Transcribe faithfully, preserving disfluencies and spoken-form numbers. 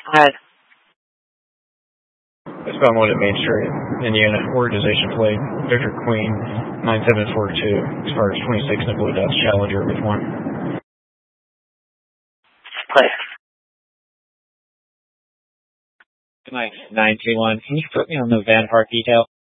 Ahead. It's about one at Main Street, Indiana. Organization plate, Victor Queen, nine seven four two, as far as twenty-six in the Blue Dots Challenger with one. Play. Mike, nine three one. Can you put me on the Van Park detail?